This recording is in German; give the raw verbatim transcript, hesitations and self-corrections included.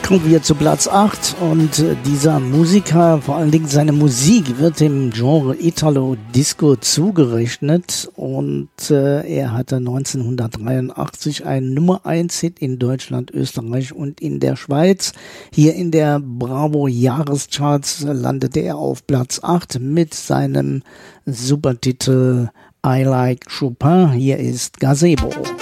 Kommen wir zu Platz acht und äh, dieser Musiker, vor allen Dingen seine Musik, wird dem Genre Italo-Disco zugerechnet und äh, er hatte neunzehnhundertdreiundachtzig einen Nummer eins Hit in Deutschland, Österreich und in der Schweiz. Hier in der Bravo Jahrescharts landete er auf Platz acht mit seinem Supertitel I Like Chopin. Hier ist Gazebo.